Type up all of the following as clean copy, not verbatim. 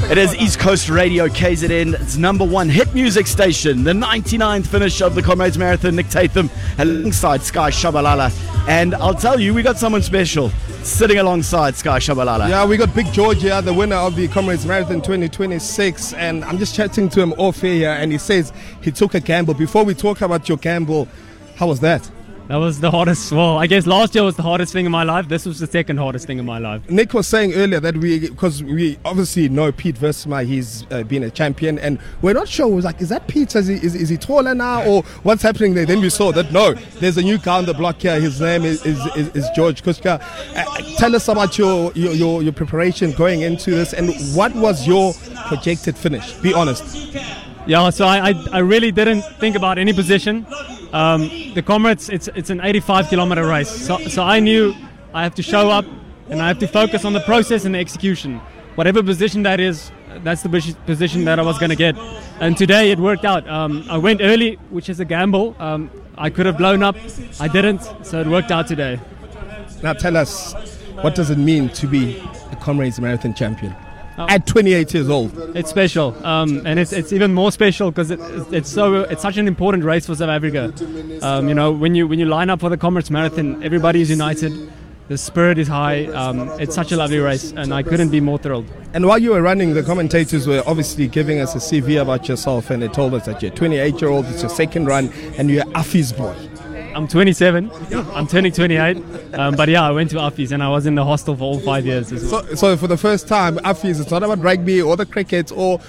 It is East Coast Radio KZN. It's number one hit music station. The 99th finish of the Comrades Marathon. Nick Tatham alongside Sky Shabalala. And I'll tell you, we got someone special sitting alongside Sky Shabalala. Yeah, we got Big George here, the winner of the Comrades Marathon 2026. And I'm just chatting to him off here, and he says he took a gamble. Before we talk about your gamble, how was that? That was the hardest. Well, I guess last year was the hardest thing in my life. This was the second hardest thing in my life. Nick was saying earlier that because we obviously know Pete Versma, he's been a champion, and we're not sure. We was like, is that Pete? Is he taller now, or what's happening there? Then we saw that no, there's a new guy on the block here. His name is George Kuska. Tell us about your preparation going into this, and what was your projected finish? Be honest. Yeah, so I really didn't think about any position. The Comrades, it's an 85-kilometer race, so I knew I have to show up and I have to focus on the process and the execution. Whatever position that is, that's the position that I was going to get. And today it worked out. I went early, which is a gamble. I could have blown up. I didn't, so it worked out today. Now tell us, what does it mean to be a Comrades Marathon champion? At 28 years old. It's special, and it's even more special because it's such an important race for South Africa. You know, when you line up for the Comrades Marathon, everybody is united. The spirit is high. It's such a lovely race, and I couldn't be more thrilled. And while you were running, the commentators were obviously giving us a CV about yourself, and they told us that you're 28-year-old, it's your second run, and you're Affie's boy. I'm 27. I'm turning 28. But yeah, I went to Affie's and I was in the hostel for all 5 years as well. So for the first time, Affie's, it's not about rugby or the cricket or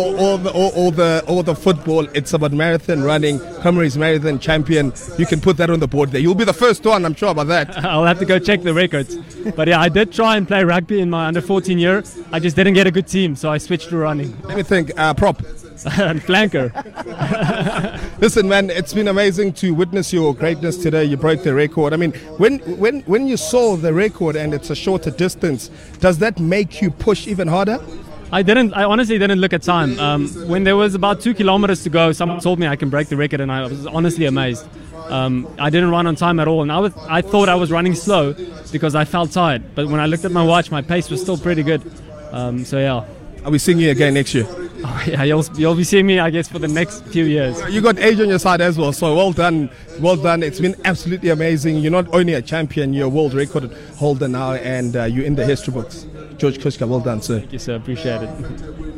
the football. It's about marathon running. Comrades Marathon champion. You can put that on the board there. You'll be the first one, I'm sure about that. I'll have to go check the records. But yeah, I did try and play rugby in my under 14 year. I just didn't get a good team, so I switched to running. Let me think. Prop. And flanker. Listen, man, it's been amazing to witness your greatness today. You broke the record. I mean, when you saw the record and it's a shorter distance, does that make you push even harder? I honestly didn't look at time. When there was about 2 kilometers to go, someone told me I can break the record, and I was honestly amazed. I didn't run on time at all, and I thought I was running slow because I felt tired. But when I looked at my watch, my pace was still pretty good. So yeah. Are we seeing you again next year? Oh, yeah, you'll be seeing me, I guess, for the next few years. You got age on your side as well, so well done. Well done. It's been absolutely amazing. You're not only a champion, you're a world record holder now, and you're in the history books. George Kuska, well done, sir. Thank you, sir. Appreciate it.